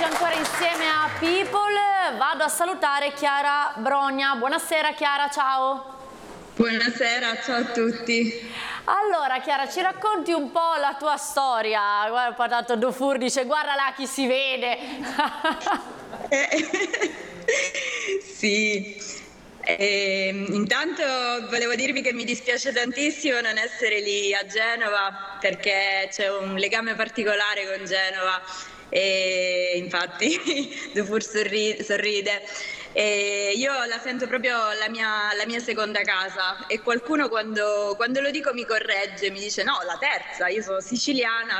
ancora insieme a People. Vado a salutare Chiara Brogna. Buonasera Chiara, ciao. Buonasera, ciao a tutti. Allora Chiara, ci racconti un po' la tua storia? Guarda, ho parlato Dufour, dice guarda là chi si vede. Sì, intanto volevo dirvi che mi dispiace tantissimo non essere lì a Genova perché c'è un legame particolare con Genova e infatti Dufour sorride. E io la sento proprio la mia seconda casa e qualcuno quando lo dico mi corregge, mi dice no, la terza, io sono siciliana.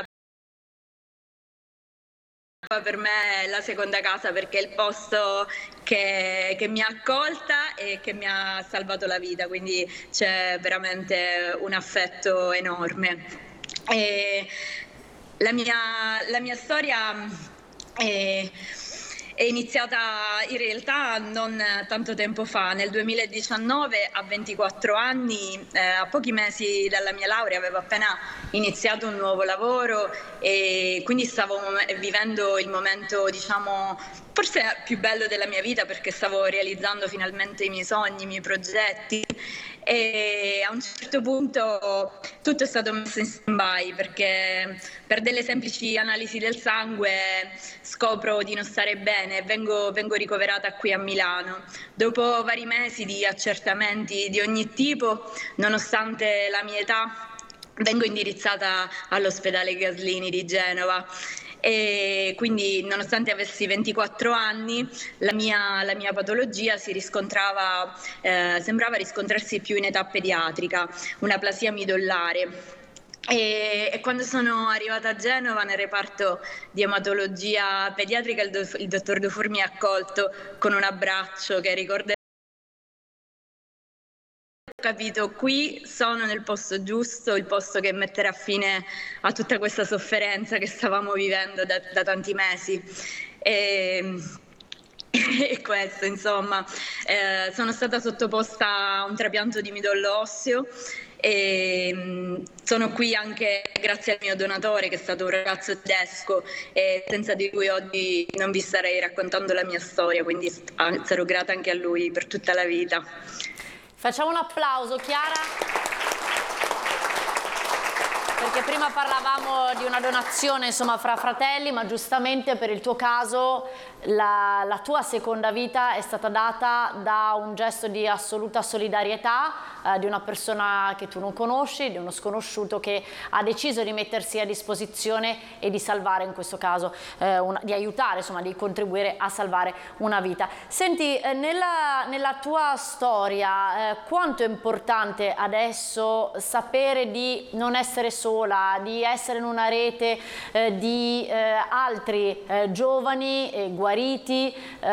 Per me è la seconda casa perché è il posto che mi ha accolta e che mi ha salvato la vita, quindi c'è veramente un affetto enorme. E la mia storia è iniziata in realtà non tanto tempo fa, nel 2019 a 24 anni, a pochi mesi dalla mia laurea, avevo appena iniziato un nuovo lavoro e quindi stavo vivendo il momento, diciamo, forse più bello della mia vita perché stavo realizzando finalmente i miei sogni, i miei progetti e a un certo punto tutto è stato messo in stand-by perché per delle semplici analisi del sangue scopro di non stare bene e vengo ricoverata qui a Milano. Dopo vari mesi di accertamenti di ogni tipo, nonostante la mia età, vengo indirizzata all'ospedale Gaslini di Genova e quindi nonostante avessi 24 anni la mia patologia si riscontrava, sembrava riscontrarsi più in età pediatrica, una plasia midollare. E quando sono arrivata a Genova nel reparto di ematologia pediatrica il dottor Dufour mi ha accolto con un abbraccio che ricorderò. Ho capito, qui sono nel posto giusto, il posto che metterà fine a tutta questa sofferenza che stavamo vivendo da tanti mesi. E questo, insomma, sono stata sottoposta a un trapianto di midollo osseo e sono qui anche grazie al mio donatore che è stato un ragazzo tedesco e senza di lui oggi non vi starei raccontando la mia storia, quindi sarò grata anche a lui per tutta la vita. Facciamo un applauso, Chiara, perché prima parlavamo di una donazione, insomma, fra fratelli, ma giustamente per il tuo caso la tua seconda vita è stata data da un gesto di assoluta solidarietà di una persona che tu non conosci, di uno sconosciuto che ha deciso di mettersi a disposizione e di salvare, in questo caso, di aiutare, insomma, di contribuire a salvare una vita. Senti, nella tua storia, quanto è importante adesso sapere di non essere sola, di essere in una rete di altri giovani guariti,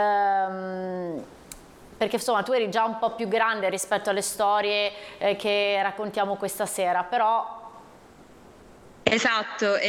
perché insomma tu eri già un po' più grande rispetto alle storie che raccontiamo questa sera, però... Esatto,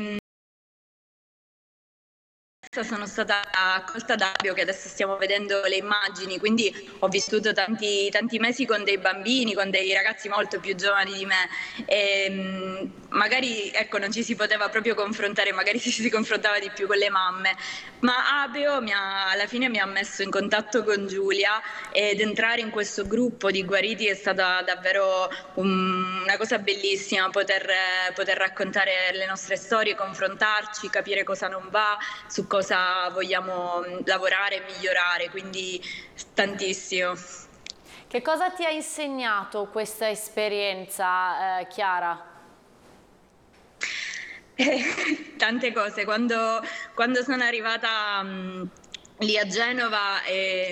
sono stata accolta da Fabio, che adesso stiamo vedendo le immagini, quindi ho vissuto tanti mesi con dei bambini, con dei ragazzi molto più giovani di me e magari ecco non ci si poteva proprio confrontare, magari si confrontava di più con le mamme, ma Abio alla fine mi ha messo in contatto con Giulia ed entrare in questo gruppo di guariti è stata davvero una cosa bellissima, poter raccontare le nostre storie, confrontarci, capire cosa non va, su cosa vogliamo lavorare e migliorare, quindi tantissimo. Che cosa ti ha insegnato questa esperienza, Chiara? Tante cose. Quando sono arrivata lì a Genova